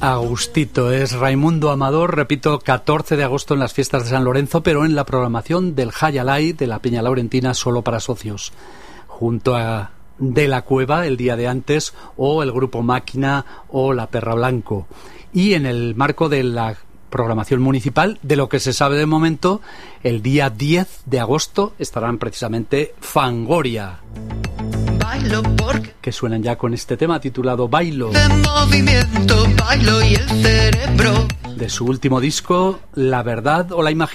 Agustito es Raimundo Amador, repito, 14 de agosto en las fiestas de San Lorenzo, pero en la programación del Jai Alai de la Peña Laurentina solo para socios, junto a De la Cueva el día de antes, o el Grupo Máquina o La Perra Blanco. Y en el marco de la programación municipal, de lo que se sabe de momento, el día 10 de agosto estarán precisamente Fangoria, que suenan ya con este tema titulado Bailo, de movimiento, bailo y el cerebro, de su último disco La Verdad o la Imaginación.